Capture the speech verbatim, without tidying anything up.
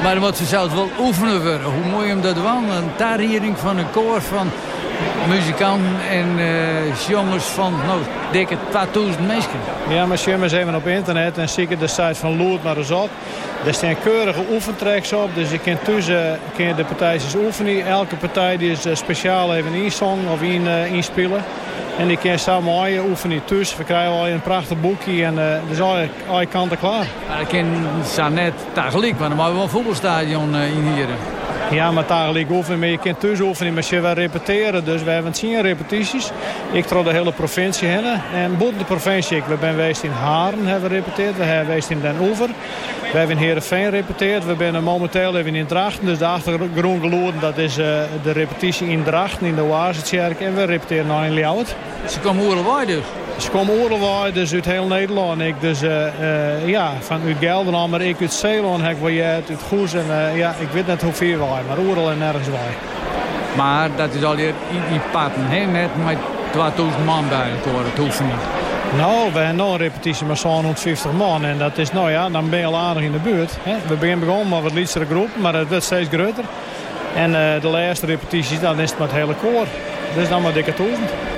Maar dan moet ze zelfs wel oefenen worden. Hoe mooi hem dat was. Een tarriering van een koor van muzikanten en uh, jongens van nou, dikke tweeduizend mensen. Ja, maar je maar eens even op internet en zeker de site van Loert maar eens op. Er staan keurige oefentracks op, dus je kunt tussen kun je de partijtjes oefenen. Elke partij die is uh, speciaal even insong of in, uh, inspelen. En die kun je samen mooie oefenen tussen. We krijgen al een prachtig boekje en uh, dus alle, alle kanten klaar. Maar dat kan net tegelijk, maar dan moeten we wel een voetbalstadion uh, in hier. Ja, maar tegelijk oefenen, maar je kunt tussen oefenen, maar je wel repeteren. Dus we hebben tien repetities. Ik trok de hele provincie heen. En boven de provincie, we zijn geweest in Haren, hebben we repeteerd. We hebben geweest in Den Oever. We hebben in Heerenveen repeteerd. We zijn momenteel even in Drachten. Dus de achtergrond gelopen, dat is uh, de repetitie in Drachten, in de Oasekerk. En we repeteren nog in Ljouwert. Ze komen oorlog dus? Ze komen oorlog dus uit heel Nederland. Ik dus uh, uh, ja, van uit Gelderland, maar ik uit Zeeland heb ik uit, uit Goes. En uh, ja, ik weet net hoeveel wij, maar oorlog en nergens wij. Maar dat is al hier in, in patten, hè? Net met tweeduizend man bij elkaar, het hoeft niet. Nou, we hebben nog een repetitie met zo'n man. En dat is, nou ja, dan ben je al aardig in de buurt. Hè? We beginnen begonnen met wat lietsere groep, maar het wordt steeds groter. En uh, de laatste repetitie, dan is het met het hele koor. Dus dan maar dikke toeven.